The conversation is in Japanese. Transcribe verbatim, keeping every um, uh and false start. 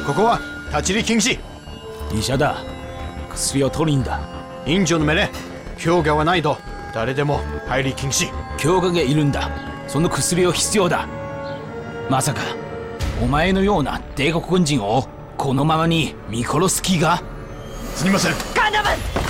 ここは立ち入り禁止。 医者だ。薬を取りんだ。 院長の命令、許可はないと誰でも入り禁止。 許可がいるんだ。その薬を必要だ。まさかお前のような帝国軍人をこのままに見殺す気が。 すみません。 ガンダム